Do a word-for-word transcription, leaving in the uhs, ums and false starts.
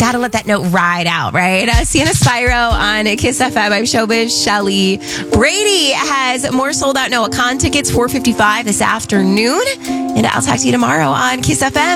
gotta let that note ride out, right? Uh, Sienna Spyro on Kiss F M. I'm Showbiz Shelly. Brady has more sold out Noah Khan tickets, four fifty-five this afternoon. And I'll talk to you tomorrow on Kiss F M.